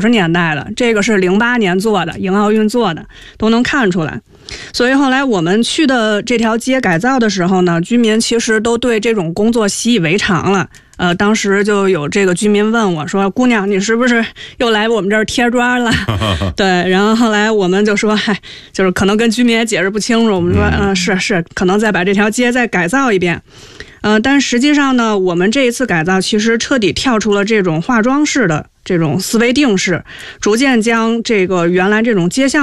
90年代的，这个是08年做的，迎奥运做的，都能看出来。所以后来我们去的这条街改造的时候呢，居民其实都对这种工作习以为常了。当时就有这个居民问我说：“姑娘，你是不是又来我们这儿贴砖了？”对，然后后来我们就说：“嗨，就是可能跟居民也解释不清楚。”我们说：“是，可能再把这条街再改造一遍。”但实际上呢，我们这一次改造其实彻底跳出了这种化妆式的这种思维定式，逐渐将这个原来这种街巷